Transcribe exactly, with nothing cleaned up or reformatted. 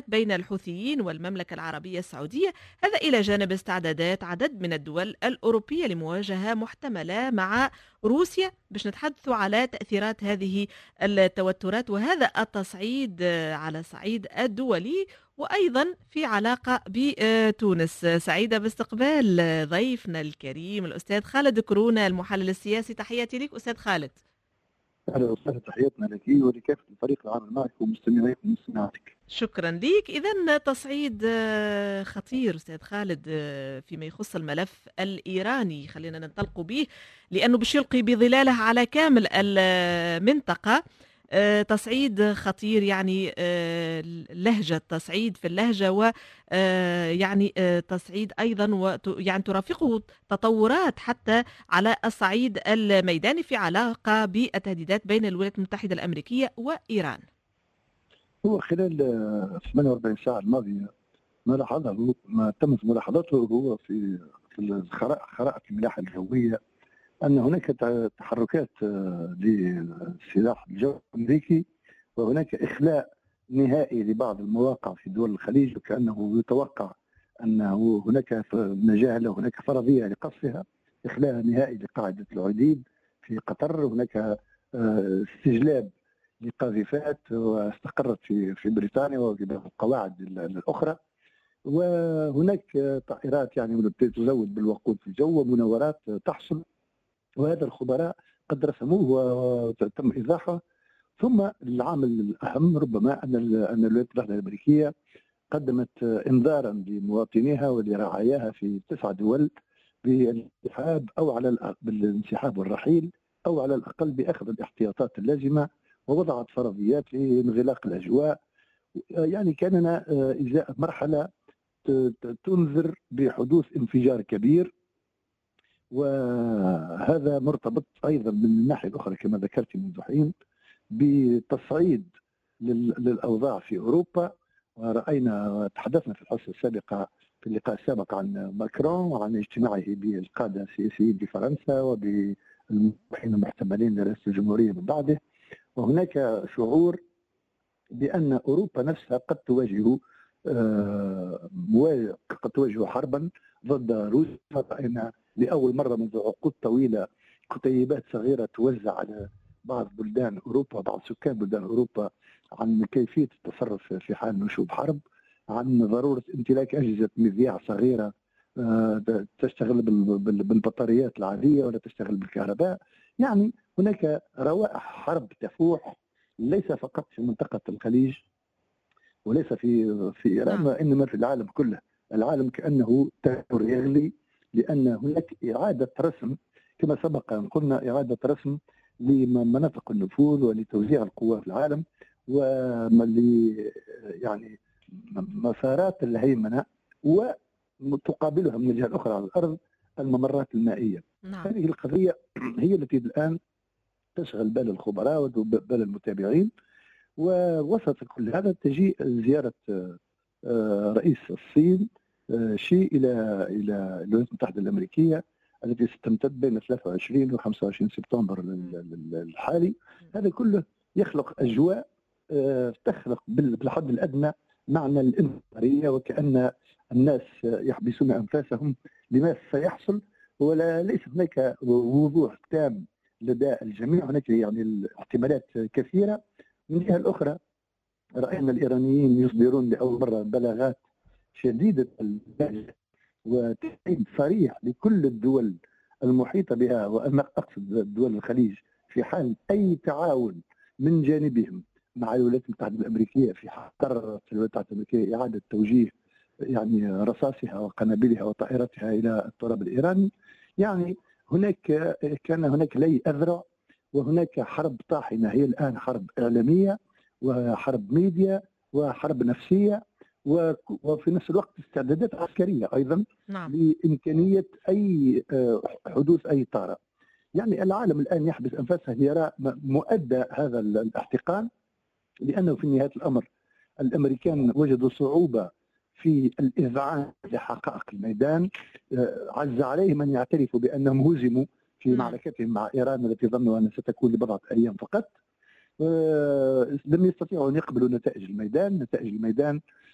التهديدات بين الحوثيين والمملكة العربية السعودية، هذا إلى جانب استعدادات عدد من الدول الأوروبية لمواجهة محتملة مع روسيا، باش نتحدثوا على تأثيرات هذه التوترات وهذا التصعيد آه، على الصعيد الدولي، وأيضا في علاقة بتونس. سعيدة باستقبال ضيفنا الكريم الأستاذ خالد كرونة المحلل السياسي. تحياتي لك أستاذ خالد. اهلا وسهلا، تحياتنا لك ولكافه الفريق العامل معك ومستمعيك ومستمعاتك. شكرا ليك. إذا تصعيد آه، خطير أستاذ خالد آه، فيما يخص الملف الإيراني، خلينا ننطلق به لأنه باش يلقي بظلاله على كامل المنطقة. آه، تصعيد خطير، يعني آه، لهجة تصعيد في اللهجة، و آه، يعني آه، تصعيد أيضا وت- يعني ترافقه تطورات حتى على الصعيد الميداني في علاقة بالتهديدات بين الولايات المتحدة الأمريكية وإيران. هو خلال آه، ثمانية وأربعين ساعه الماضيه ما لاحظه ما تم ملاحظته هو في في الخرائط خرائط الملاحه الجويه ان هناك ت- تحركات آه، لسلاح الجو الامريكي، وهناك اخلاء نهائي لبعض المواقع في دول الخليج، وكانه يتوقع انه هناك ف- نجاهله وهناك فرضيه لقصفها. اخلاء نهائي لقاعده العديد في قطر، هناك آه، استجلاب لقاذفات واستقرت في في بريطانيا وفي بعض القواعد ال- الاخرى، وهناك طائرات يعني تزود بالوقود في الجو ومناورات تحصل، وهذا الخبراء قد رسموه وتم ايضاحه. ثم العامل الاهم ربما ان ال- ان الولايات المتحده الامريكيه قدمت انذارا لمواطنيها ولرعاياها في تسع دول بالانسحاب او على الأ- بالانسحاب والرحيل، او على الاقل باخذ الاحتياطات اللازمه، ووضعت فرضيات لانغلاق الاجواء. يعني كاننا ازاء مرحله ت- ت- تنذر بحدوث انفجار كبير، وهذا مرتبط ايضا من الناحيه الاخرى كما ذكرت منذ حين بتصعيد لل- للاوضاع في اوروبا. وراينا تحدثنا في الحصه السابقه في اللقاء السابق عن ماكرون وعن اجتماعه بالقاده السياسيين في فرنسا وبالمرشحين المحتملين لرئاسه الجمهوريه من بعده، وهناك شعور بان اوروبا نفسها قد تواجه آه، موا- قد تواجه حربا ضد روسيا. راينا لاول مره منذ عقود طويله كتيبات صغيره توزع على بعض بلدان اوروبا، بعض سكان بلدان اوروبا، عن كيفيه التصرف في حال نشوب حرب، عن ضروره امتلاك اجهزه مذياع صغيره آه، تشتغل بال- بال- بالبطاريات العاديه ولا تشتغل بالكهرباء. يعني هناك روائح حرب تفوح ليس فقط في منطقه الخليج وليس في في ايران، نعم. وانما في العالم كله. العالم كانه تاثر يغلي، لان هناك اعاده رسم كما سبق ان قلنا، اعاده رسم لمناطق النفوذ ولتوزيع القوى في العالم، ول يعني مسارات الهيمنه، وتقابلها من الجهه الاخرى على الارض الممرات المائيه. نعم. هذه القضيه هي التي الان تشغل بال الخبراء وبال المتابعين. ووسط كل هذا تجيء زيارة آه، رئيس الصين آه، شي إلى إلى الولايات المتحدة الأمريكية، التي ستمتد بين ثلاثة وعشرين و خمسة وعشرين سبتمبر الحالي. هذا كله يخلق أجواء آه، تخلق بالحد الأدنى معنى الانتظارية، وكأن الناس يحبسون أنفاسهم لما سيحصل، ولا ليس هناك وضوح تام لدى الجميع. هناك يعني احتمالات كثيرة. من الجهة الأخرى رأينا الإيرانيين يصدرون لأول مرة بلاغات شديدة اللهجة وتهديد صريح لكل الدول المحيطة بها، وأنا أقصد دول الخليج، في حال أي تعاون من جانبهم مع الولايات المتحدة الأمريكية، في حال قررت الولايات المتحدة الأمريكية إعادة توجيه يعني رصاصها وقنابلها وطائراتها إلى التراب الإيراني. يعني هناك كان هناك لي أذرع، وهناك حرب طاحنة هي الآن حرب إعلامية وحرب ميديا وحرب نفسية، وفي نفس الوقت استعدادات عسكرية أيضا نعم. لإمكانية أي حدوث أي طارئ. يعني العالم الآن يحبس أنفاسه ليرى مؤدى هذا الاحتقان، لأنه في نهاية الأمر الأمريكان وجدوا صعوبة في الإذعان لحقائق الميدان. عز عليهم أن يعترفوا بأنهم هزموا في نعم. معركتهم مع إيران التي ظنوا أنها ستكون لبضعة أيام فقط. لم يستطيعوا أن يقبلوا نتائج الميدان. نتائج الميدان